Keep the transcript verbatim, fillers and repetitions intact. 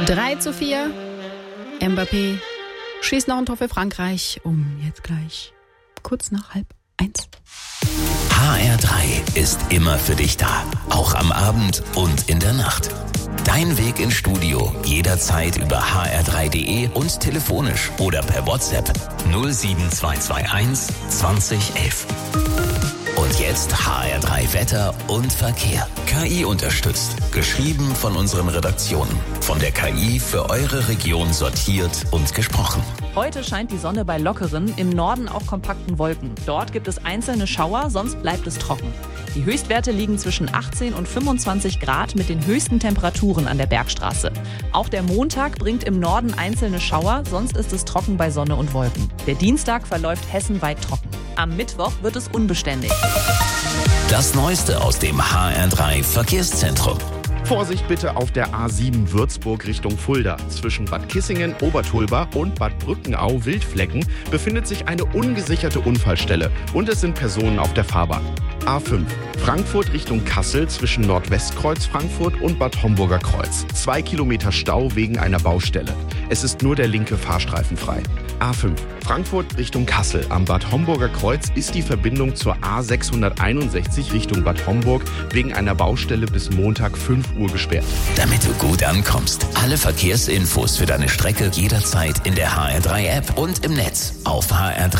drei zu vier. Mbappé schießt noch ein Tor für Frankreich um jetzt gleich kurz nach halb eins. H R drei ist immer für dich da, auch am Abend und in der Nacht. Dein Weg ins Studio jederzeit über h r drei punkt d e und telefonisch oder per WhatsApp null sieben zwei zwei eins zwanzig elf. Und jetzt H R drei Wetter und Verkehr. K I unterstützt. Geschrieben von unseren Redaktionen. Von der K I für eure Region sortiert und gesprochen. Heute scheint die Sonne bei lockeren, im Norden auch kompakten Wolken. Dort gibt es einzelne Schauer, sonst bleibt es trocken. Die Höchstwerte liegen zwischen achtzehn und fünfundzwanzig Grad mit den höchsten Temperaturen an der Bergstraße. Auch der Montag bringt im Norden einzelne Schauer, sonst ist es trocken bei Sonne und Wolken. Der Dienstag verläuft hessenweit trocken. Am Mittwoch wird es unbeständig. Das Neueste aus dem H R drei Verkehrszentrum. Vorsicht bitte auf der A sieben Würzburg Richtung Fulda. Zwischen Bad Kissingen, Obertulba und Bad Brückenau-Wildflecken befindet sich eine ungesicherte Unfallstelle und es sind Personen auf der Fahrbahn. A fünf Frankfurt Richtung Kassel zwischen Nordwestkreuz Frankfurt und Bad Homburger Kreuz. Zwei Kilometer Stau wegen einer Baustelle. Es ist nur der linke Fahrstreifen frei. A fünf Frankfurt Richtung Kassel. Am Bad Homburger Kreuz ist die Verbindung zur A sechshunderteinundsechzig Richtung Bad Homburg wegen einer Baustelle bis Montag fünf Uhr gesperrt. Damit du gut ankommst. Alle Verkehrsinfos für deine Strecke jederzeit in der H R drei App und im Netz auf h r